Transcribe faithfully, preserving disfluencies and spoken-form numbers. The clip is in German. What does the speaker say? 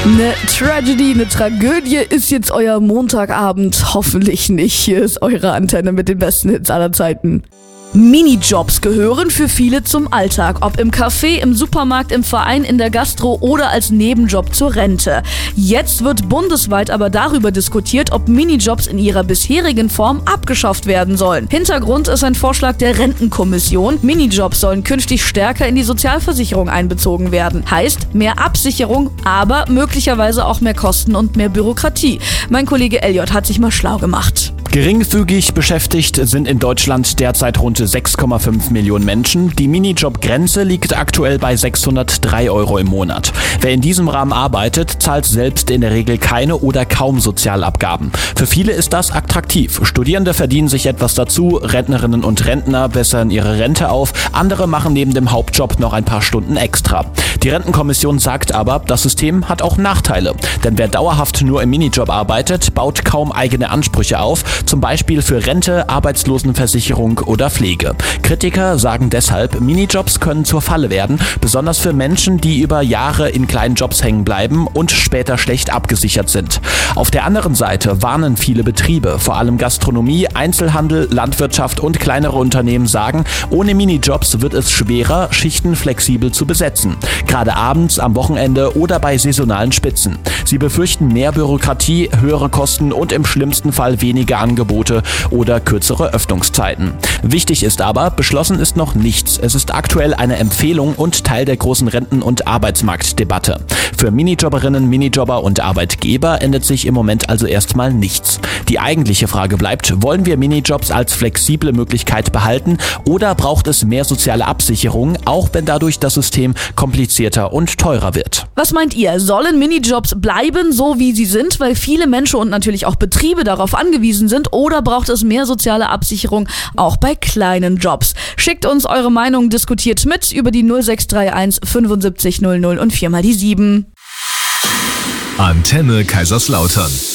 Eine Tragedy, eine Tragödie ist jetzt euer Montagabend. Hoffentlich nicht. Hier ist eure Antenne mit den besten Hits aller Zeiten. Minijobs gehören für viele zum Alltag, ob im Café, im Supermarkt, im Verein, in der Gastro oder als Nebenjob zur Rente. Jetzt wird bundesweit aber darüber diskutiert, ob Minijobs in ihrer bisherigen Form abgeschafft werden sollen. Hintergrund ist ein Vorschlag der Rentenkommission. Minijobs sollen künftig stärker in die Sozialversicherung einbezogen werden. Heißt mehr Absicherung, aber möglicherweise auch mehr Kosten und mehr Bürokratie. Mein Kollege Elliot hat sich mal schlau gemacht. Geringfügig beschäftigt sind in Deutschland derzeit rund sechs Komma fünf Millionen Menschen. Die Minijob-Grenze liegt aktuell bei sechshundertdrei Euro im Monat. Wer in diesem Rahmen arbeitet, zahlt selbst in der Regel keine oder kaum Sozialabgaben. Für viele ist das attraktiv. Studierende verdienen sich etwas dazu, Rentnerinnen und Rentner bessern ihre Rente auf, andere machen neben dem Hauptjob noch ein paar Stunden extra. Die Rentenkommission sagt aber, das System hat auch Nachteile. Denn wer dauerhaft nur im Minijob arbeitet, baut kaum eigene Ansprüche auf, zum Beispiel für Rente, Arbeitslosenversicherung oder Pflege. Kritiker sagen deshalb, Minijobs können zur Falle werden, besonders für Menschen, die über Jahre in kleinen Jobs hängen bleiben und später schlecht abgesichert sind. Auf der anderen Seite warnen viele Betriebe, vor allem Gastronomie, Einzelhandel, Landwirtschaft und kleinere Unternehmen sagen, ohne Minijobs wird es schwerer, Schichten flexibel zu besetzen. Gerade abends, am Wochenende oder bei saisonalen Spitzen. Sie befürchten mehr Bürokratie, höhere Kosten und im schlimmsten Fall weniger Angebote oder kürzere Öffnungszeiten. Wichtig ist aber, beschlossen ist noch nichts. Es ist aktuell eine Empfehlung und Teil der großen Renten- und Arbeitsmarktdebatte. Für Minijobberinnen, Minijobber und Arbeitgeber ändert sich im Moment also erstmal nichts. Die eigentliche Frage bleibt, wollen wir Minijobs als flexible Möglichkeit behalten oder braucht es mehr soziale Absicherung, auch wenn dadurch das System komplizierter und teurer wird? Was meint ihr? Sollen Minijobs bleiben, so wie sie sind, weil viele Menschen und natürlich auch Betriebe darauf angewiesen sind, oder braucht es mehr soziale Absicherung auch bei kleinen Jobs? Schickt uns eure Meinung, diskutiert mit über die null sechs drei eins fünfundsiebzig null null und viermal die sieben. Antenne Kaiserslautern.